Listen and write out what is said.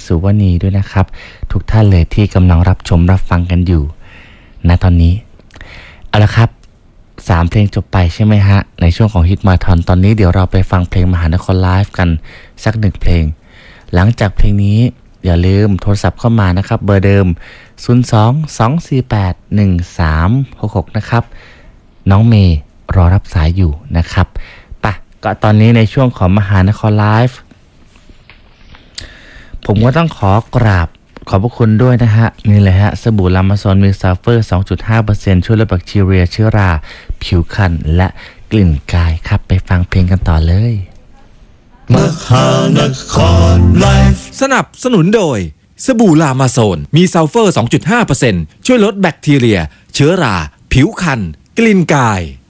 สุวณีด้วยนะครับทุกท่านเลยที่กำลังรับชมรับฟังกันอยู่ณตอนนี้เอาละครับ3เพลงจบไปใช่ไหมฮะในช่วงของฮิตมาราธอนตอนนี้เดี๋ยวเราไปฟังเพลงมหานครไลฟ์กันสัก1เพลงหลังจากเพลงนี้อย่าลืมโทรศัพท์เข้ามานะครับเบอร์เดิม02-248-1366นะครับน้องเมย์รอรับสายอยู่นะครับปะก็ตอนนี้ในช่วงของมหานครไลฟ์ผมก็ต้องขอกราบขอบพระคุณด้วยนะฮะนี่เลยฮะสบู่ลามาซอนมีซัลเฟอร์ 2.5% ช่วยลดแบคทีเรียเชื้อราผิวคันและกลิ่นกายครับไปฟังเพลงกันต่อเลยมหานครไลฟ์สนับสนุนโดยสบู่ลามาโซนมีซัลเฟอร์ 2.5% ช่วยลดแบคทีเรียเชื้อราผิวคันกลิ่นกาย